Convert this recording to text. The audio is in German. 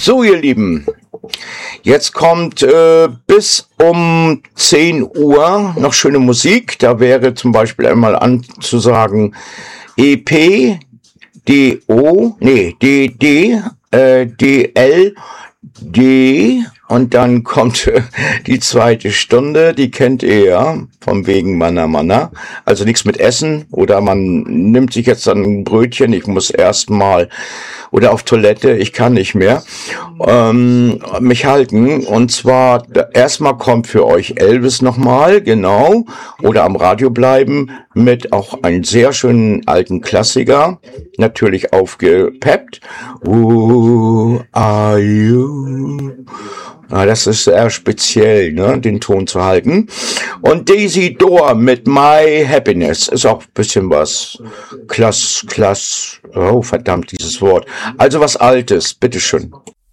So, ihr Lieben, jetzt kommt bis um 10 Uhr noch schöne Musik. Da wäre zum Beispiel einmal anzusagen EP, DO, nee, DD, DL, D und dann kommt die zweite Stunde, die kennt ihr ja, vom wegen Manna Manna, also nichts mit Essen oder man nimmt sich jetzt dann ein Brötchen, ich muss erstmal oder auf Toilette, ich kann nicht mehr, mich halten und zwar erstmal kommt für euch Elvis nochmal, genau, oder am Radio bleiben mit auch einem sehr schönen alten Klassiker, natürlich aufgepeppt, Who are you? Ah, das ist sehr speziell, ne, den Ton zu halten. Und Daisy Door mit My Happiness ist auch ein bisschen was oh verdammt, dieses Wort. Also was Altes, bitteschön.